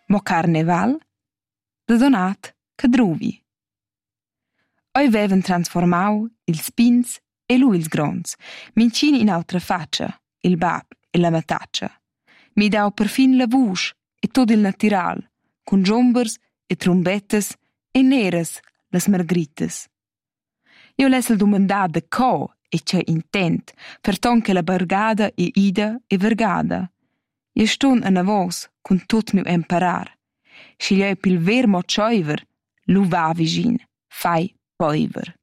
Mo carneval, da donat cadruvi. Oi vevan transformau ils pins e lu ils grons, mincin in autra faccia, il bab e la mataccia. Mi dau perfin la vusch e tot il natural, cun jombers e trumbettas e neras las margritas. Io lessel dumandar da co e c'è intent, perton che la bargada è ida e vergada. Io stun a navos cun tot miu emparar. Schiglioi pil ver mo tscheuver, lu va vigin, fai poiver.